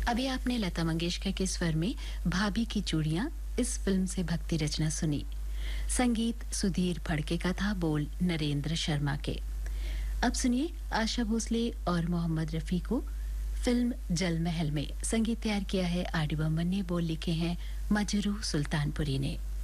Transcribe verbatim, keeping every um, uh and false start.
अभी आपने लता मंगेशकर के स्वर में भाभी की चूड़ियां इस फिल्म से भक्ति रचना सुनी। संगीत सुधीर फड़के का था, बोल नरेंद्र शर्मा के। अब सुनिए आशा भोसले और मोहम्मद रफी को फिल्म जल महल में। संगीत तैयार किया है आर डी बर्मन ने, बोल लिखे हैं मजरू सुल्तानपुरी ने।